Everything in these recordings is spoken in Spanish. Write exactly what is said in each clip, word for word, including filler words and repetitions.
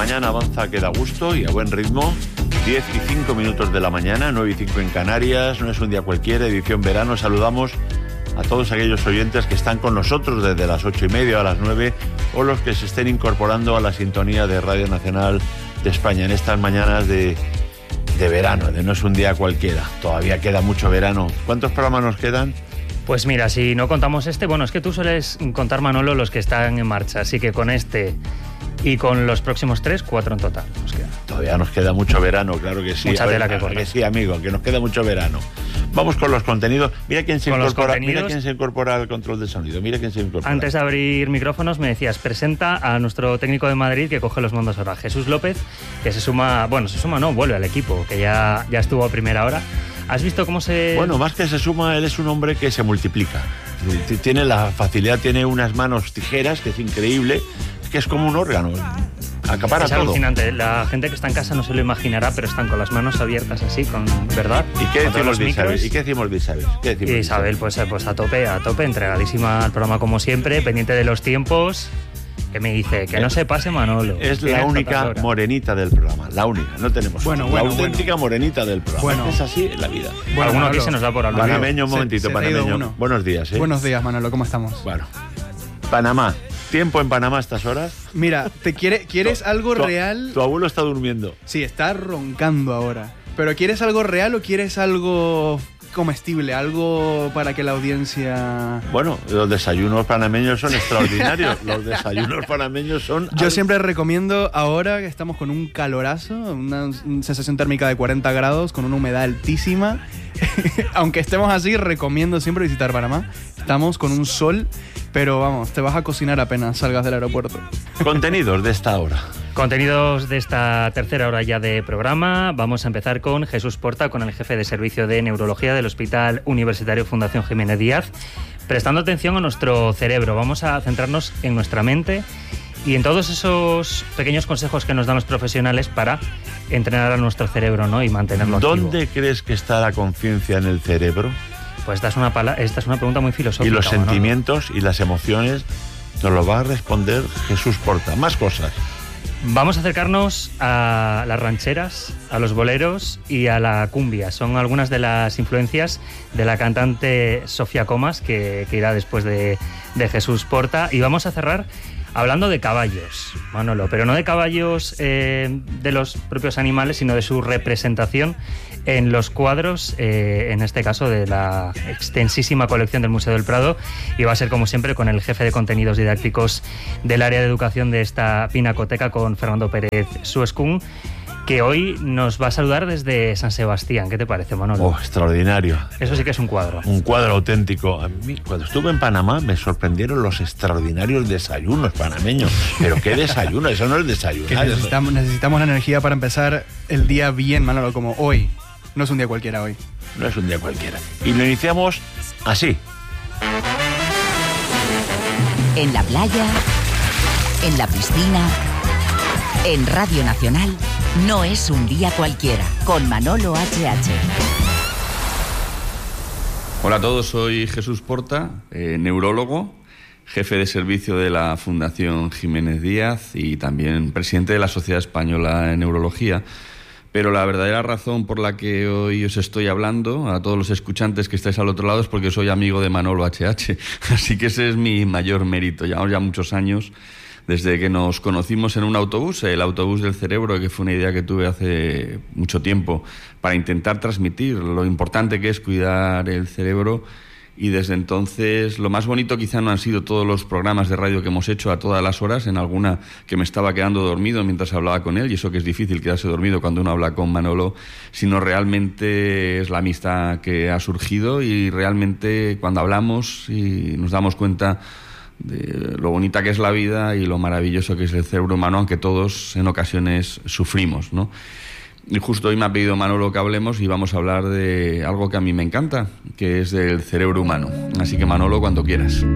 mañana avanza que da gusto y a buen ritmo. diez y cinco minutos de la mañana, nueve y cinco en Canarias. No es un día cualquiera, edición verano. Saludamos a todos aquellos oyentes que están con nosotros desde las ocho y media a las nueve, o los que se estén incorporando a la sintonía de Radio Nacional de España en estas mañanas de, de verano, de no es un día cualquiera. Todavía queda mucho verano. ¿Cuántos programas nos quedan? Pues mira, si no contamos este, bueno, es que tú sueles contar, Manolo, los que están en marcha, así que con este y con los próximos tres, cuatro en total nos queda. Todavía nos queda mucho verano, claro que sí. Mucha ver, tela que cortar. Que sí, amigo, que nos queda mucho verano. Vamos con los contenidos. Mira quién se incorpora, mira quién se incorpora al control de sonido. Mira quién se incorpora. Antes de abrir micrófonos me decías, presenta a nuestro técnico de Madrid que coge los mandos ahora, Jesús López, que se suma, bueno, se suma no, vuelve al equipo, que ya, ya estuvo a primera hora. ¿Has visto cómo se...? Bueno, más que se suma, él es un hombre que se multiplica. Tiene la facilidad, tiene unas manos tijeras, que es increíble, es que es como un órgano. Acapara es todo. Alucinante. La gente que está en casa no se lo imaginará, pero están con las manos abiertas así, con verdad. ¿Y qué decimos de Isabel? ¿Y qué decimos de Isabel? ¿Qué decimos y Isabel, pues, pues a tope, a tope, entregadísima al programa como siempre, pendiente de los tiempos. Que me dice que no se pase Manolo. Es la única morenita del programa, la única, no tenemos bueno, otra. bueno, la auténtica bueno. morenita del programa. Bueno. Es así en la vida. Bueno, alguno aquí se nos da por hablar. Panameño, un momentito, se, se panameño. Buenos días, ¿eh? Buenos días, Manolo, ¿cómo estamos? Bueno, Panamá. ¿Tiempo en Panamá a estas horas? Mira, ¿te quiere, ¿quieres tu, algo tu, real? Tu abuelo está durmiendo. Sí, está roncando ahora. ¿Pero quieres algo real o quieres algo comestible? Algo para que la audiencia... Bueno, los desayunos panameños son extraordinarios. Los desayunos panameños son... Yo siempre recomiendo, ahora que estamos con un calorazo, una sensación térmica de cuarenta grados, con una humedad altísima, aunque estemos así, recomiendo siempre visitar Panamá. Estamos con un sol, pero vamos, te vas a cocinar apenas salgas del aeropuerto. Contenidos de esta hora. Contenidos de esta tercera hora ya de programa. Vamos a empezar con Jesús Porta, con el jefe de servicio de neurología del Hospital Universitario Fundación Jiménez Díaz, prestando atención a nuestro cerebro. Vamos a centrarnos en nuestra mente y en todos esos pequeños consejos que nos dan los profesionales para entrenar a nuestro cerebro, ¿no? Y mantenerlo activo. ¿Dónde crees que está la conciencia en el cerebro? Pues esta es una, pala- esta es una pregunta muy filosófica. Y los Manolo. sentimientos y las emociones nos lo va a responder Jesús Porta. Más cosas. Vamos a acercarnos a las rancheras, a los boleros y a la cumbia. Son algunas de las influencias de la cantante Sofía Comas, que, que irá después de, de Jesús Porta. Y vamos a cerrar hablando de caballos, Manolo, pero no de caballos eh, de los propios animales, sino de su representación en los cuadros, eh, en este caso de la extensísima colección del Museo del Prado, y va a ser como siempre con el jefe de contenidos didácticos del área de educación de esta pinacoteca, con Fernando Pérez Suescún, que hoy nos va a saludar desde San Sebastián. ¿Qué te parece, Manolo? Oh, extraordinario. Eso sí que es un cuadro. Un cuadro auténtico. A mí, cuando estuve en Panamá, me sorprendieron los extraordinarios desayunos panameños. ¿Pero qué desayuno? Eso no es desayuno. Que necesitamos, necesitamos la energía para empezar el día bien, Manolo, como hoy. No es un día cualquiera hoy. No es un día cualquiera. Y lo iniciamos así. En la playa, en la piscina, en Radio Nacional, no es un día cualquiera, con Manolo H H. Hola a todos, soy Jesús Porta, eh, neurólogo, jefe de servicio de la Fundación Jiménez Díaz y también presidente de la Sociedad Española de Neurología. Pero la verdadera razón por la que hoy os estoy hablando, a todos los escuchantes que estáis al otro lado, es porque soy amigo de Manolo H H. Así que ese es mi mayor mérito. Llevamos ya muchos años desde que nos conocimos en un autobús, el autobús del cerebro, que fue una idea que tuve hace mucho tiempo para intentar transmitir lo importante que es cuidar el cerebro. Y desde entonces lo más bonito quizá no han sido todos los programas de radio que hemos hecho a todas las horas, en alguna que me estaba quedando dormido mientras hablaba con él, y eso que es difícil quedarse dormido cuando uno habla con Manolo, sino realmente es la amistad que ha surgido, y realmente cuando hablamos y nos damos cuenta de lo bonita que es la vida y lo maravilloso que es el cerebro humano, aunque todos en ocasiones sufrimos, ¿no? Y justo hoy me ha pedido Manolo que hablemos y vamos a hablar de algo que a mí me encanta, que es del cerebro humano. Así que Manolo, cuando quieras.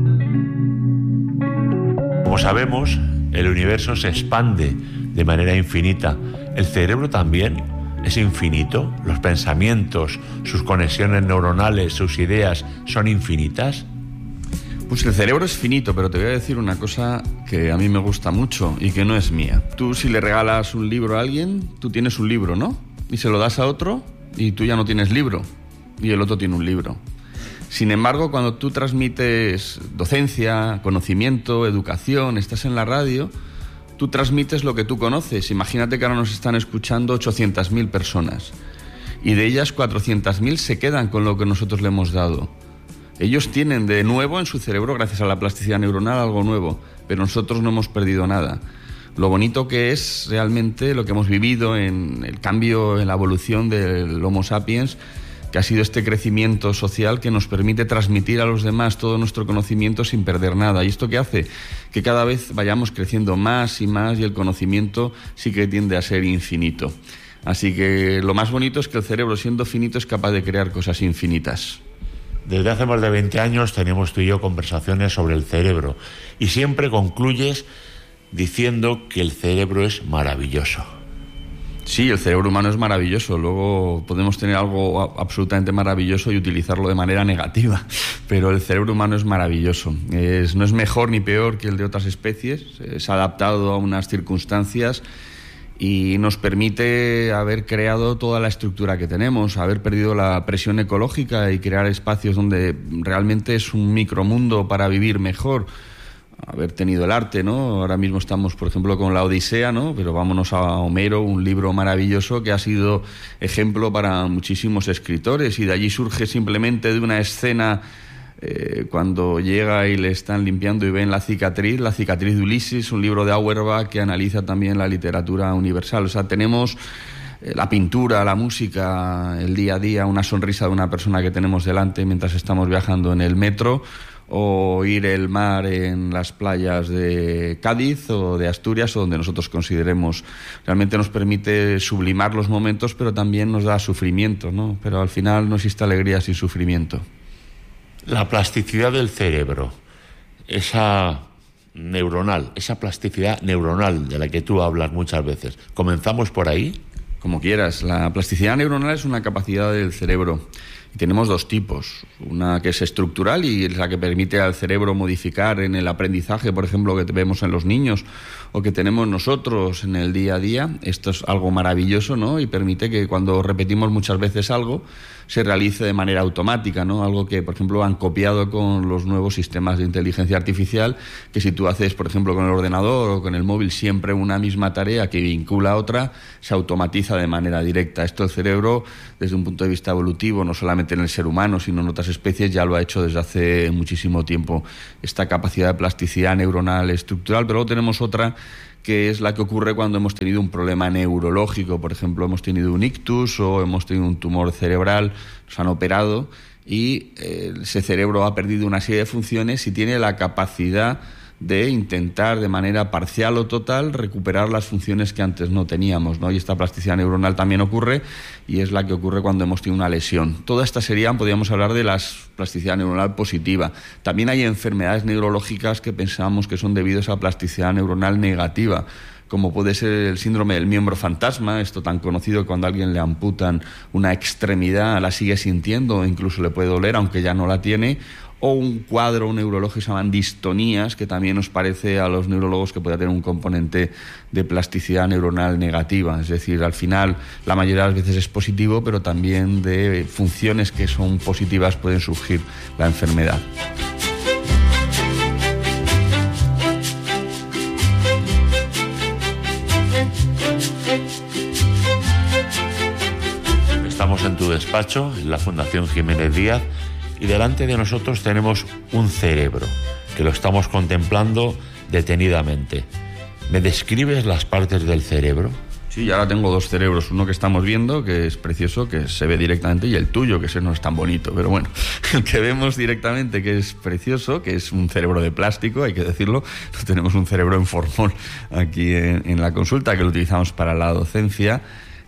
Como sabemos, el universo se expande de manera infinita. El cerebro también es infinito. Los pensamientos, sus conexiones neuronales, sus ideas son infinitas. Pues el cerebro es finito, pero te voy a decir una cosa que a mí me gusta mucho y que no es mía. Tú, si le regalas un libro a alguien, tú tienes un libro, ¿no? Y se lo das a otro y tú ya no tienes libro y el otro tiene un libro. Sin embargo, cuando tú transmites docencia, conocimiento, educación, estás en la radio, tú transmites lo que tú conoces. Imagínate que ahora nos están escuchando ochocientas mil personas y de ellas cuatrocientas mil se quedan con lo que nosotros le hemos dado. Ellos tienen de nuevo en su cerebro, gracias a la plasticidad neuronal, algo nuevo, pero nosotros no hemos perdido nada. Lo bonito que es realmente lo que hemos vivido en el cambio, en la evolución del Homo sapiens, que ha sido este crecimiento social que nos permite transmitir a los demás todo nuestro conocimiento sin perder nada. ¿Y esto qué hace? Que cada vez vayamos creciendo más y más y el conocimiento sí que tiende a ser infinito. Así que lo más bonito es que el cerebro, siendo finito, es capaz de crear cosas infinitas. Desde hace más de veinte años tenemos tú y yo conversaciones sobre el cerebro y siempre concluyes diciendo que el cerebro es maravilloso. Sí, el cerebro humano es maravilloso. Luego podemos tener algo absolutamente maravilloso y utilizarlo de manera negativa, pero el cerebro humano es maravilloso. Es, no es mejor ni peor que el de otras especies, es adaptado a unas circunstancias y nos permite haber creado toda la estructura que tenemos, haber perdido la presión ecológica y crear espacios donde realmente es un micromundo para vivir mejor. Haber tenido el arte, ¿no? Ahora mismo estamos, por ejemplo, con la Odisea, ¿no? Pero vámonos a Homero, un libro maravilloso que ha sido ejemplo para muchísimos escritores y de allí surge simplemente de una escena eh, cuando llega y le están limpiando y ven la cicatriz, la cicatriz de Ulises, un libro de Auerbach que analiza también la literatura universal. O sea, tenemos eh, la pintura, la música, el día a día, una sonrisa de una persona que tenemos delante mientras estamos viajando en el metro, o ir el mar en las playas de Cádiz o de Asturias o donde nosotros consideremos. Realmente nos permite sublimar los momentos, pero también nos da sufrimiento, ¿no? Pero al final no existe alegría sin sufrimiento. La plasticidad del cerebro, esa neuronal, esa plasticidad neuronal de la que tú hablas muchas veces, ¿comenzamos por ahí? Como quieras. La plasticidad neuronal es una capacidad del cerebro. Y tenemos dos tipos, una que es estructural y es la que permite al cerebro modificar en el aprendizaje, por ejemplo, que vemos en los niños o que tenemos nosotros en el día a día. Esto es algo maravilloso, ¿no? Y permite que cuando repetimos muchas veces algo se realice de manera automática, ¿no? Algo que, por ejemplo, han copiado con los nuevos sistemas de inteligencia artificial, que si tú haces, por ejemplo, con el ordenador o con el móvil siempre una misma tarea que vincula a otra, se automatiza de manera directa. Esto el cerebro, desde un punto de vista evolutivo, no solamente en el ser humano, sino en otras especies, ya lo ha hecho desde hace muchísimo tiempo, esta capacidad de plasticidad neuronal estructural. Pero luego tenemos otra que es la que ocurre cuando hemos tenido un problema neurológico. Por ejemplo, hemos tenido un ictus o hemos tenido un tumor cerebral, nos han operado y eh, ese cerebro ha perdido una serie de funciones y tiene la capacidad de intentar de manera parcial o total recuperar las funciones que antes no teníamos, ¿no? Y esta plasticidad neuronal también ocurre y es la que ocurre cuando hemos tenido una lesión. Todas estas serían, podríamos hablar de la plasticidad neuronal positiva. También hay enfermedades neurológicas que pensamos que son debidas a plasticidad neuronal negativa, como puede ser el síndrome del miembro fantasma, esto tan conocido que cuando a alguien le amputan una extremidad la sigue sintiendo o incluso le puede doler aunque ya no la tiene, o un cuadro neurológico que se llaman distonías, que también nos parece a los neurólogos que puede tener un componente de plasticidad neuronal negativa. Es decir, al final la mayoría de las veces es positivo, pero también de funciones que son positivas pueden surgir la enfermedad. Estamos en tu despacho, en la Fundación Jiménez Díaz, y delante de nosotros tenemos un cerebro, que lo estamos contemplando detenidamente. ¿Me describes las partes del cerebro? Sí, ahora tengo dos cerebros, uno que estamos viendo, que es precioso, que se ve directamente, y el tuyo, que ese no es tan bonito, pero bueno, el que vemos directamente, que es precioso, que es un cerebro de plástico, hay que decirlo, no tenemos un cerebro en formol aquí en, en la consulta, que lo utilizamos para la docencia.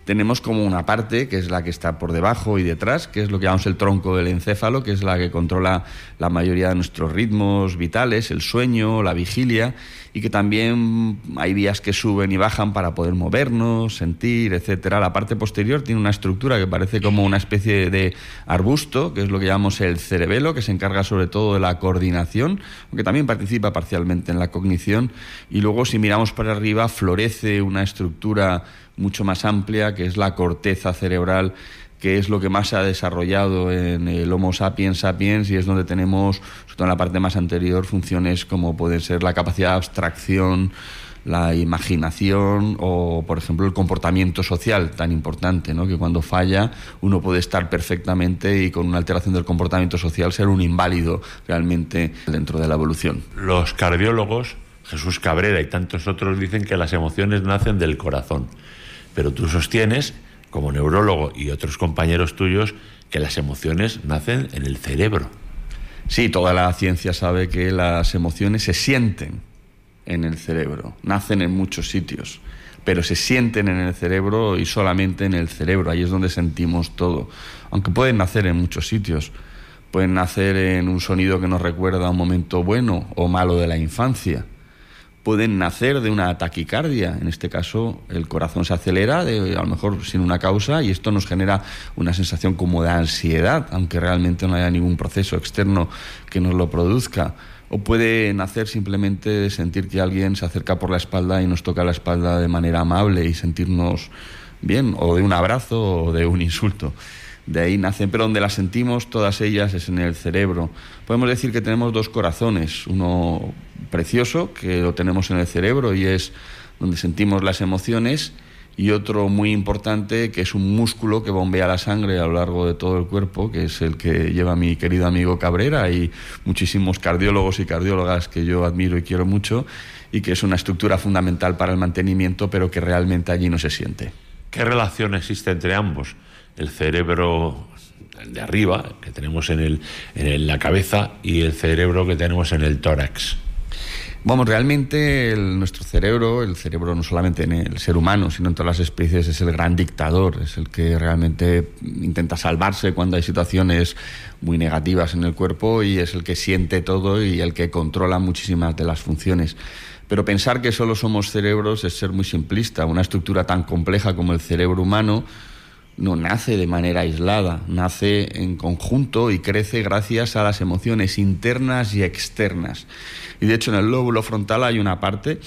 tenemos como una parte que es la que está por debajo y detrás, que es lo que llamamos el tronco del encéfalo, que es la que controla la mayoría de nuestros ritmos vitales, el sueño, la vigilia, y que también hay vías que suben y bajan para poder movernos, sentir, etcétera. La parte posterior tiene una estructura que parece como una especie de arbusto, que es lo que llamamos el cerebelo, que se encarga sobre todo de la coordinación, aunque también participa parcialmente en la cognición. Y luego, si miramos para arriba, florece una estructura mucho más amplia, que es la corteza cerebral, que es lo que más se ha desarrollado en el Homo sapiens sapiens, y es donde tenemos, sobre todo en la parte más anterior, funciones como pueden ser la capacidad de abstracción, la imaginación o, por ejemplo, el comportamiento social, tan importante, ¿no? Que cuando falla uno puede estar perfectamente y con una alteración del comportamiento social ser un inválido realmente dentro de la evolución. Los cardiólogos, Jesús Cabrera y tantos otros, dicen que las emociones nacen del corazón, pero tú sostienes, como neurólogo y otros compañeros tuyos, que las emociones nacen en el cerebro. Sí, toda la ciencia sabe que las emociones se sienten en el cerebro, nacen en muchos sitios, pero se sienten en el cerebro y solamente en el cerebro, ahí es donde sentimos todo, aunque pueden nacer en muchos sitios. Pueden nacer en un sonido que nos recuerda un momento bueno o malo de la infancia. Pueden nacer de una taquicardia, en este caso el corazón se acelera, de, a lo mejor sin una causa, y esto nos genera una sensación como de ansiedad, aunque realmente no haya ningún proceso externo que nos lo produzca. O puede nacer simplemente de sentir que alguien se acerca por la espalda y nos toca la espalda de manera amable y sentirnos bien, o de un abrazo o de un insulto. De ahí nacen, pero donde las sentimos todas ellas es en el cerebro. Podemos decir que tenemos dos corazones, uno precioso, que lo tenemos en el cerebro y es donde sentimos las emociones, y otro muy importante, que es un músculo que bombea la sangre a lo largo de todo el cuerpo, que es el que lleva mi querido amigo Cabrera y muchísimos cardiólogos y cardiólogas que yo admiro y quiero mucho, y que es una estructura fundamental para el mantenimiento, pero que realmente allí no se siente. ¿Qué relación existe entre ambos? El cerebro de arriba, que tenemos en, el, en el, la cabeza, y el cerebro que tenemos en el tórax. Vamos, realmente el, nuestro cerebro, el cerebro no solamente en el ser humano, sino en todas las especies, es el gran dictador, es el que realmente intenta salvarse cuando hay situaciones muy negativas en el cuerpo, y es el que siente todo y el que controla muchísimas de las funciones. Pero pensar que solo somos cerebros es ser muy simplista. Una estructura tan compleja como el cerebro humano no nace de manera aislada, nace en conjunto y crece gracias a las emociones internas y externas. Y de hecho en el lóbulo frontal hay una parte,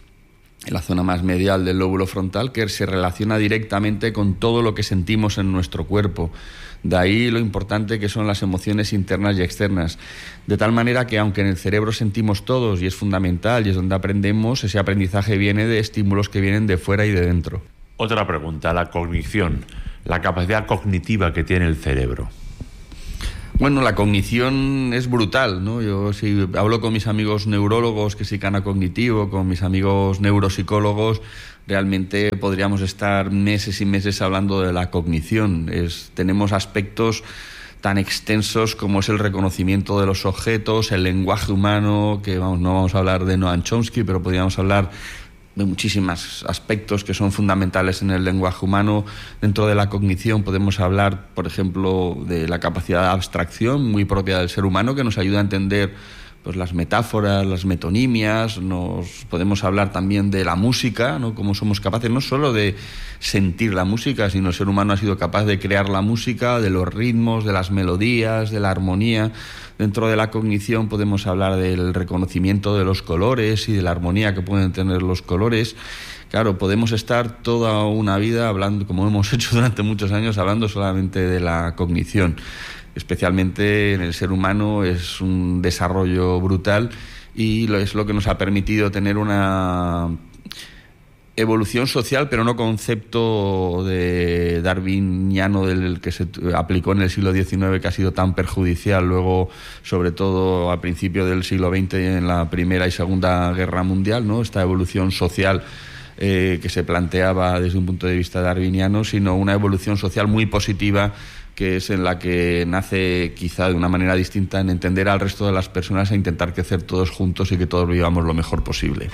en la zona más medial del lóbulo frontal, que se relaciona directamente con todo lo que sentimos en nuestro cuerpo. De ahí lo importante que son las emociones internas y externas. De tal manera que aunque en el cerebro sentimos todos y es fundamental y es donde aprendemos, ese aprendizaje viene de estímulos que vienen de fuera y de dentro. Otra pregunta, la cognición, la capacidad cognitiva que tiene el cerebro. Bueno, la cognición es brutal, ¿no? Yo si hablo con mis amigos neurólogos que psican cognitivo, con mis amigos neuropsicólogos, realmente podríamos estar meses y meses hablando de la cognición. Es, tenemos aspectos tan extensos como es el reconocimiento de los objetos, el lenguaje humano, que vamos, no vamos a hablar de Noam Chomsky, pero podríamos hablar de muchísimos aspectos que son fundamentales en el lenguaje humano. Dentro de la cognición podemos hablar, por ejemplo, de la capacidad de abstracción muy propia del ser humano, que nos ayuda a entender pues las metáforas, las metonimias. Nos podemos hablar también de la música, ¿no? Cómo somos capaces no solo de sentir la música, sino el ser humano ha sido capaz de crear la música, de los ritmos, de las melodías, de la armonía. Dentro de la cognición podemos hablar del reconocimiento de los colores y de la armonía que pueden tener los colores. Claro, podemos estar toda una vida hablando, como hemos hecho durante muchos años, hablando solamente de la cognición. Especialmente en el ser humano es un desarrollo brutal y es lo que nos ha permitido tener una evolución social, pero no concepto de darwiniano del que se aplicó en el siglo diecinueve, que ha sido tan perjudicial luego, sobre todo al principio del siglo veinte, en la Primera y Segunda Guerra Mundial, ¿no? Esta evolución social eh, que se planteaba desde un punto de vista darwiniano, sino una evolución social muy positiva, que es en la que nace quizá de una manera distinta en entender al resto de las personas e intentar crecer todos juntos y que todos vivamos lo mejor posible.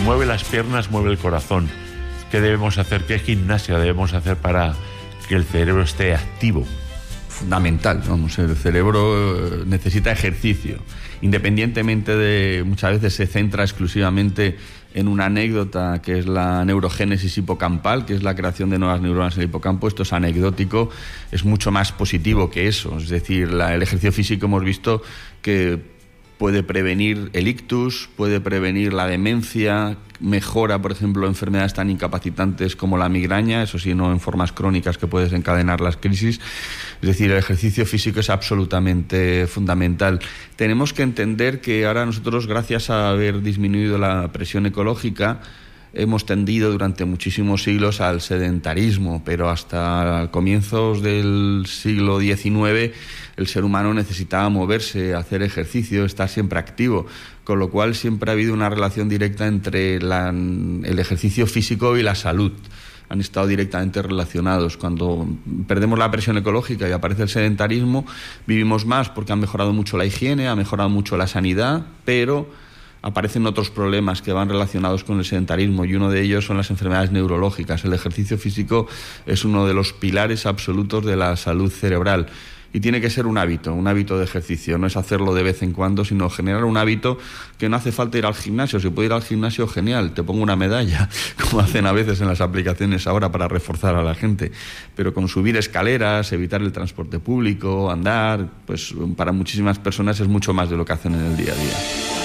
mueve las piernas, mueve el corazón. ¿Qué debemos hacer? ¿Qué gimnasia debemos hacer para que el cerebro esté activo? Fundamental, vamos, el cerebro necesita ejercicio, independientemente de, muchas veces se centra exclusivamente en una anécdota que es la neurogénesis hipocampal, que es la creación de nuevas neuronas en el hipocampo. Esto es anecdótico, es mucho más positivo que eso, es decir, la, el ejercicio físico hemos visto que puede prevenir el ictus, puede prevenir la demencia, mejora, por ejemplo, enfermedades tan incapacitantes como la migraña, eso sí, no en formas crónicas que puede desencadenar las crisis. Es decir, el ejercicio físico es absolutamente fundamental. Tenemos que entender que ahora nosotros, gracias a haber disminuido la presión ecológica, hemos tendido durante muchísimos siglos al sedentarismo, pero hasta comienzos del siglo diecinueve el ser humano necesitaba moverse, hacer ejercicio, estar siempre activo, con lo cual siempre ha habido una relación directa entre la, el ejercicio físico y la salud. Han estado directamente relacionados. Cuando perdemos la presión ecológica y aparece el sedentarismo, vivimos más porque ha mejorado mucho la higiene, ha mejorado mucho la sanidad, pero aparecen otros problemas que van relacionados con el sedentarismo y uno de ellos son las enfermedades neurológicas. El ejercicio físico es uno de los pilares absolutos de la salud cerebral y tiene que ser un hábito, un hábito de ejercicio. No es hacerlo de vez en cuando, sino generar un hábito que no hace falta ir al gimnasio. Si puedo ir al gimnasio, genial, te pongo una medalla, como hacen a veces en las aplicaciones ahora para reforzar a la gente. Pero con subir escaleras, evitar el transporte público, andar, pues para muchísimas personas es mucho más de lo que hacen en el día a día.